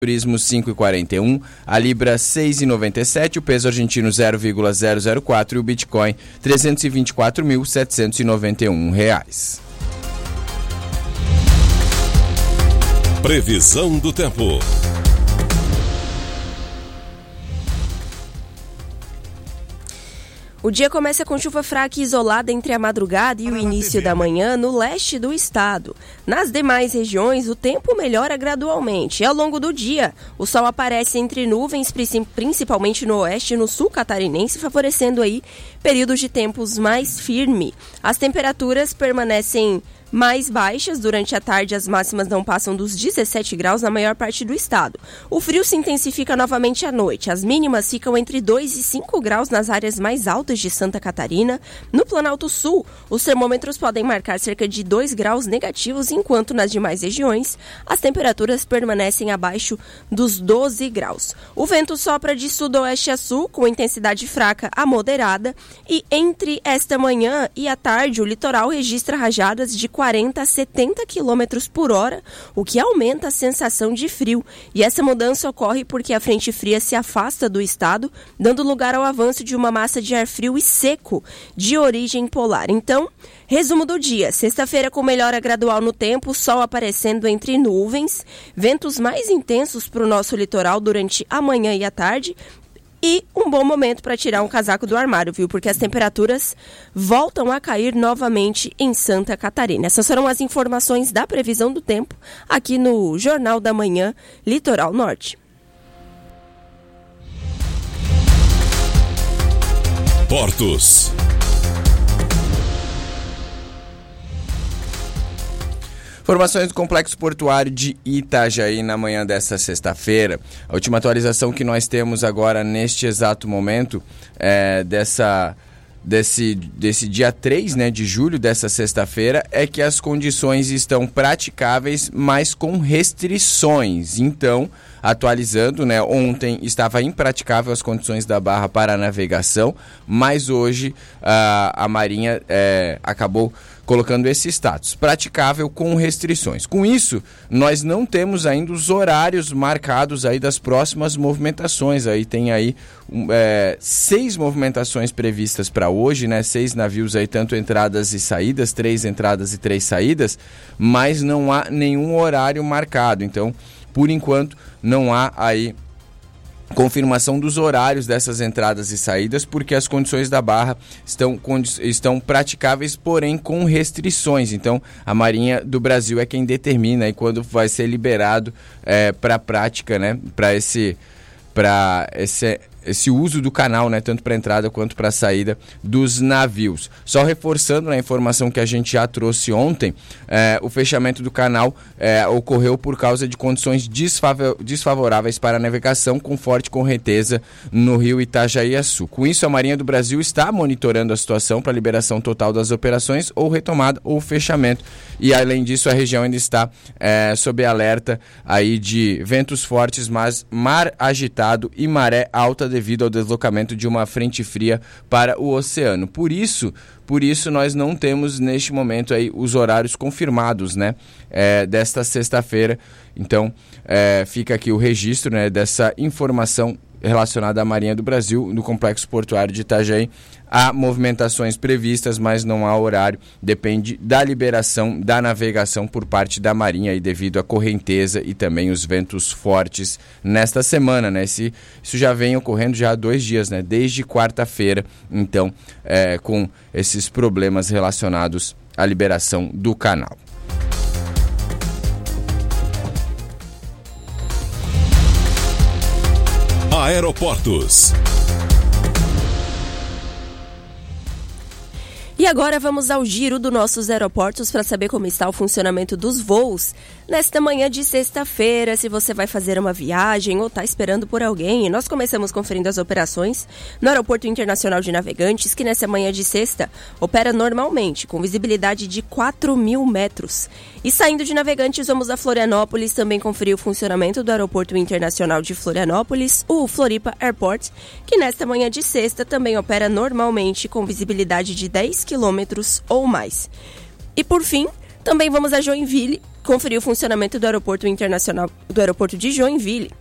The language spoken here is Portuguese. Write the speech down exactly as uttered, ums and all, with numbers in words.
turismo cinco reais e quarenta e um centavos, a libra seis reais e noventa e sete centavos, o peso argentino zero vírgula zero zero quatro e o Bitcoin trezentos e vinte e quatro mil setecentos e noventa e um reais. Previsão do tempo. O dia começa com chuva fraca e isolada entre a madrugada e o início da manhã no leste do estado. Nas demais regiões, o tempo melhora gradualmente. E ao longo do dia, o sol aparece entre nuvens, principalmente no oeste e no sul catarinense, favorecendo aí períodos de tempos mais firmes. As temperaturas permanecem mais baixas. Durante a tarde, as máximas não passam dos dezessete graus na maior parte do estado. O frio se intensifica novamente à noite. As mínimas ficam entre dois e cinco graus nas áreas mais altas de Santa Catarina. No Planalto Sul, os termômetros podem marcar cerca de dois graus negativos, enquanto nas demais regiões, as temperaturas permanecem abaixo dos doze graus. O vento sopra de sudoeste a sul, com intensidade fraca a moderada, e entre esta manhã e a tarde, o litoral registra rajadas de quarenta a setenta quilômetros por hora, o que aumenta a sensação de frio. E essa mudança ocorre porque a frente fria se afasta do estado, dando lugar ao avanço de uma massa de ar frio e seco de origem polar. Então, resumo do dia: sexta-feira com melhora gradual no tempo, sol aparecendo entre nuvens, ventos mais intensos para o nosso litoral durante a manhã e a tarde, e um bom momento para tirar um casaco do armário, viu? Porque as temperaturas voltam a cair novamente em Santa Catarina. Essas foram as informações da previsão do tempo aqui no Jornal da Manhã, Litoral Norte. Portos. Informações do Complexo Portuário de Itajaí na manhã desta sexta-feira. A última atualização que nós temos agora neste exato momento é dessa, desse, desse dia três, né, de julho, dessa sexta-feira, é que as condições estão praticáveis, mas com restrições. Então, atualizando, né, ontem estava impraticável as condições da barra para a navegação, mas hoje a, a Marinha é, acabou colocando esse status, praticável com restrições. Com isso, nós não temos ainda os horários marcados aí das próximas movimentações. Aí tem aí é, seis movimentações previstas para hoje, né? Seis navios aí, tanto entradas e saídas, três entradas e três saídas, mas não há nenhum horário marcado. Então, por enquanto, não há aí confirmação dos horários dessas entradas e saídas, porque as condições da barra estão, estão praticáveis, porém com restrições. Então, a Marinha do Brasil é quem determina aí quando vai ser liberado é, para a prática, né, para esse, para esse esse uso do canal, né, tanto para entrada quanto para saída dos navios. Só reforçando, né, a informação que a gente já trouxe ontem, é, o fechamento do canal é, ocorreu por causa de condições desfavor- desfavoráveis para a navegação com forte correnteza no rio Itajaí-Açu. Com isso, a Marinha do Brasil está monitorando a situação para a liberação total das operações, ou retomada ou fechamento. E além disso, a região ainda está é, sob alerta aí de ventos fortes, mas mar agitado e maré alta devido ao deslocamento de uma frente fria para o oceano. Por isso, por isso nós não temos neste momento aí os horários confirmados, né, é, desta sexta-feira. Então, é, fica aqui o registro, né, dessa informação relacionada à Marinha do Brasil no Complexo Portuário de Itajaí. Há movimentações previstas, mas não há horário. Depende da liberação da navegação por parte da Marinha, e devido à correnteza e também os ventos fortes nesta semana, né? Esse, isso já vem ocorrendo já há dois dias, né? Desde quarta-feira, então, é, com esses problemas relacionados à liberação do canal. Aeroportos. E agora vamos ao giro dos nossos aeroportos para saber como está o funcionamento dos voos nesta manhã de sexta-feira, se você vai fazer uma viagem ou está esperando por alguém. E nós começamos conferindo as operações no Aeroporto Internacional de Navegantes, que nessa manhã de sexta opera normalmente, com visibilidade de quatro mil metros. E saindo de Navegantes, vamos a Florianópolis, também conferir o funcionamento do Aeroporto Internacional de Florianópolis, o Floripa Airport, que nesta manhã de sexta também opera normalmente, com visibilidade de dez quilômetros ou mais. E por fim, Também vamos a Joinville conferir o funcionamento do aeroporto internacional do aeroporto de Joinville.